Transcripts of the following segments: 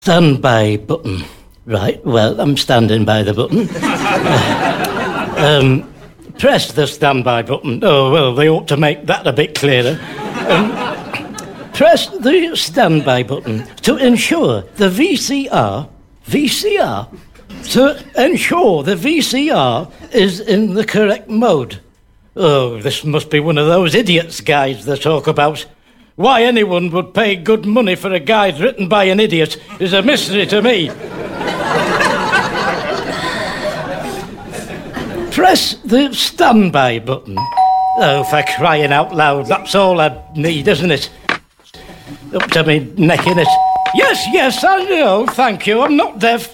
Stand by button. Right, well, I'm standing by the button. Press the standby button. Oh, well, they ought to make that a bit clearer. Press the standby button to ensure the VCR, to ensure the VCR is in the correct mode. Oh, this must be one of those idiots' guides they talk about. Why anyone would pay good money for a guide written by an idiot is a mystery to me. Press the standby button. Oh, for crying out loud, that's all I need, isn't it? Up to me neck in it. Yes, I know, thank you, I'm not deaf.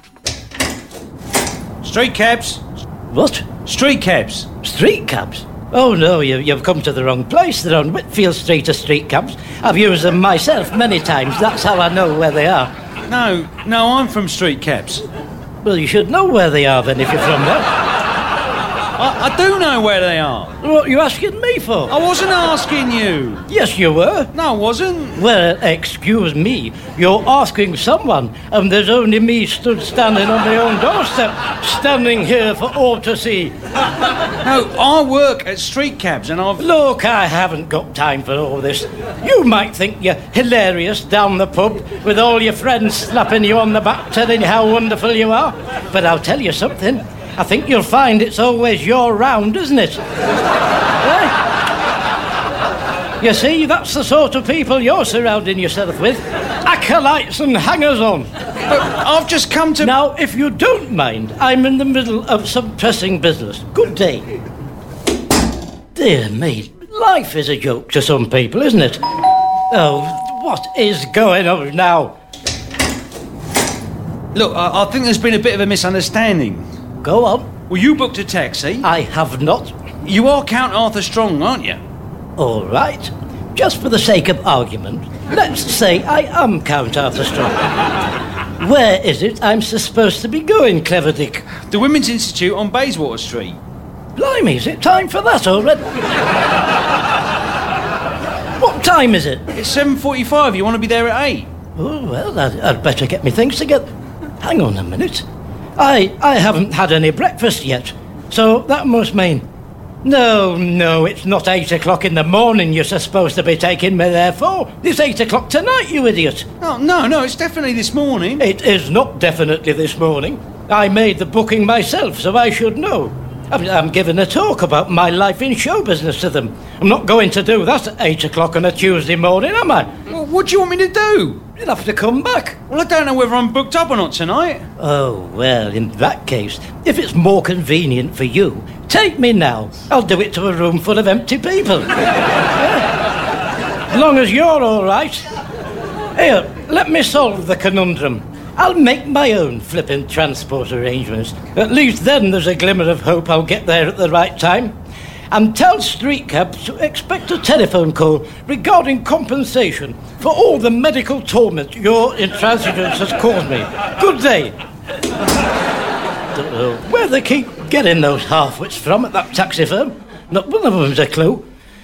Street cabs. What? Street cabs. Street cabs? Oh, no, you've come to the wrong place. They're on Whitfield Street are street cabs. I've used them myself many times. That's how I know where they are. No, I'm from street cabs. Well, you should know where they are then if you're from there. I do know where they are. What are you asking me for? I wasn't asking you. Yes, you were. No, I wasn't. Well, excuse me. You're asking someone, and there's only me stood standing on my own doorstep, standing here for all to see. No, I work at street cabs, and I've... Look, I haven't got time for all this. You might think you're hilarious down the pub with all your friends slapping you on the back, telling you how wonderful you are. But I'll tell you something. I think you'll find it's always your round, isn't it? You see, that's the sort of people you're surrounding yourself with. Acolytes and hangers-on. But I've just come to... Now, if you don't mind, I'm in the middle of some pressing business. Good day. Dear me, life is a joke to some people, isn't it? Oh, what is going on now? Look, I think there's been a bit of a misunderstanding. Go on. Well, you booked a taxi. I have not. You are Count Arthur Strong, aren't you? All right. Just for the sake of argument, let's say I am Count Arthur Strong. Where is it I'm supposed to be going, Clever Dick? The Women's Institute on Bayswater Street. Blimey, is it time for that already? What time is it? It's 7:45. You want to be there at 8? Oh, well, I'd better get my things together. Hang on a minute. I haven't had any breakfast yet, so that must mean... No, it's not 8 o'clock in the morning you're supposed to be taking me there for. It's 8 o'clock tonight, you idiot. Oh, no, it's definitely this morning. It is not definitely this morning. I made the booking myself, so I should know. I'm giving a talk about my life in show business to them. I'm not going to do that at 8 o'clock on a Tuesday morning, am I? Well, what do you want me to do? You'll have to come back. Well, I don't know whether I'm booked up or not tonight. Oh, well, in that case, if it's more convenient for you, take me now. I'll do it to a room full of empty people. As long as you're all right. Here, let me solve the conundrum. I'll make my own flipping transport arrangements. At least then there's a glimmer of hope I'll get there at the right time. And tell street cabs to expect a telephone call regarding compensation for all the medical torment your intransigence has caused me. Good day. Don't know where they keep getting those half-wits from at that taxi firm. Not one of them's a clue.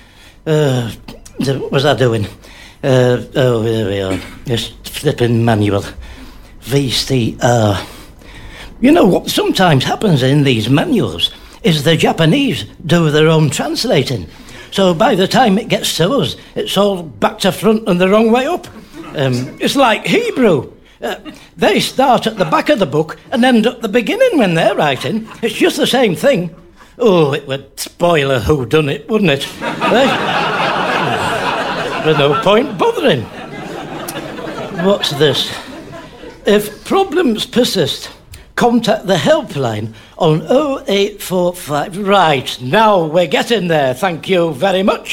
What was I doing? Oh, here we are. Just flipping manual. VCR. You know what sometimes happens in these manuals is the Japanese do their own translating. So by the time it gets to us, it's all back to front and the wrong way up. It's like Hebrew. They start at the back of the book and end at the beginning when they're writing. It's just the same thing. Oh, it would spoil a whodunit, wouldn't it? There's no point bothering. What's this? If problems persist, contact the helpline on 0845. Right, now we're getting there. Thank you very much.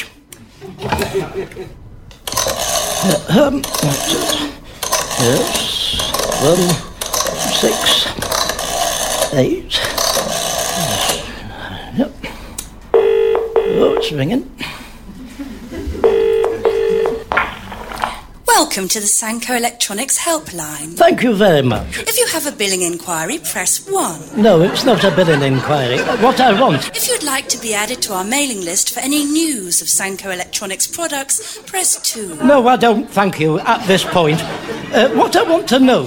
Yes, 1, 6, 8. Yep. Oh, it's ringing. Welcome to the Sanko Electronics helpline. Thank you very much. If you have a billing inquiry, press 1. No, it's not a billing inquiry. What I want... If you'd like to be added to our mailing list for any news of Sanko Electronics products, press 2. No, I don't, thank you, at this point. What I want to know